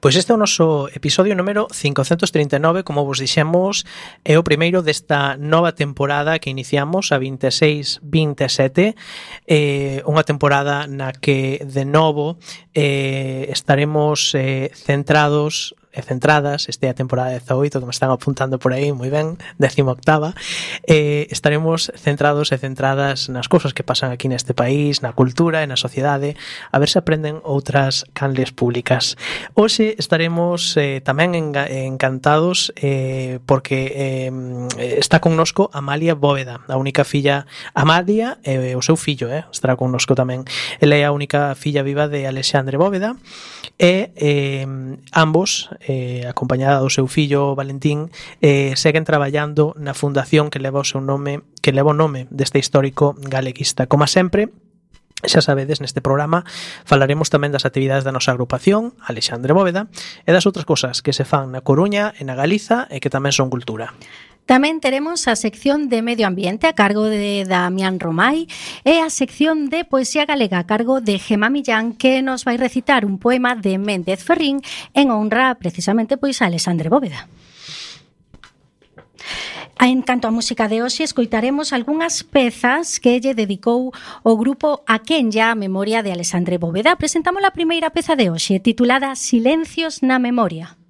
Pois este é o noso episodio número 539, como vos dixemos, é o primeiro desta nova temporada que iniciamos, a 26-27, unha temporada na que, de novo, estaremos centrados e centradas, este é a temporada 18, que me están apuntando por aí, moi ben, 18ª, estaremos centrados e centradas nas cousas que pasan aquí neste país, na cultura e na sociedade, a ver se aprenden outras canles públicas. Hoxe estaremos tamén encantados porque está connosco Amalia Bóveda, a única filla, Amalia e o seu fillo, estará connosco tamén. Ela é a única filla viva de Alexandre Bóveda e ambos, acompañada do seu fillo Valentín, seguen traballando na fundación que leva o seu nome, que leva o nome deste histórico galeguista. Como sempre, xa sabedes, neste programa falaremos tamén das actividades da nosa agrupación, Alexandre Bóveda, e das outras cosas que se fan na Coruña e na Galiza e que tamén son cultura. Tamén teremos a sección de Medio Ambiente a cargo de Damián Romai e a sección de Poesía Galega a cargo de Gemma Millán, que nos vai recitar un poema de Méndez Ferrín en honra precisamente pois a Alexandre Bóveda. En canto á música de hoxe, escoitaremos algunhas pezas que lle dedicou o grupo Aquenlla a memoria de Alexandre Bóveda. Presentamos a primeira peza de hoxe, titulada Silencios na memoria.